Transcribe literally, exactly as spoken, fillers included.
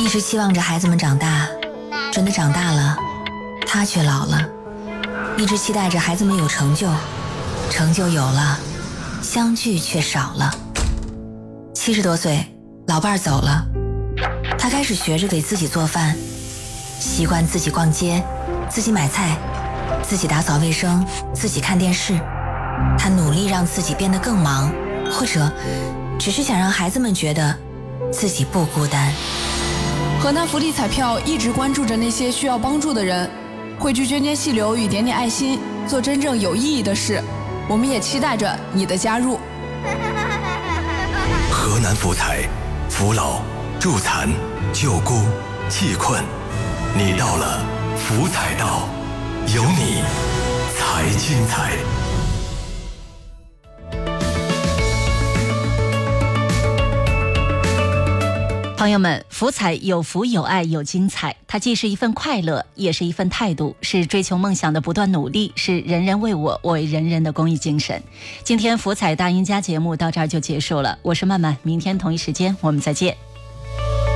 一直期望着孩子们长大，真的长大了，他却老了。一直期待着孩子们有成就，成就有了，相聚却少了。七十多岁，老伴儿走了，他开始学着给自己做饭，习惯自己逛街，自己买菜，自己打扫卫生，自己看电视。他努力让自己变得更忙，或者只是想让孩子们觉得自己不孤单。 河南福利彩票一直关注着那些需要帮助的人，汇聚捐捐细流与点点爱心，做真正有意义的事。我们也期待着你的加入。 河南福彩，扶老、助残、救孤、济困，你到了，福彩到，有你才精彩。 朋友们，福彩有福有爱有精彩，它既是一份快乐，也是一份态度，是追求梦想的不断努力，是人人为我，我为人人的公益精神。今天福彩大赢家节目到这儿就结束了，我是曼曼，明天同一时间我们再见。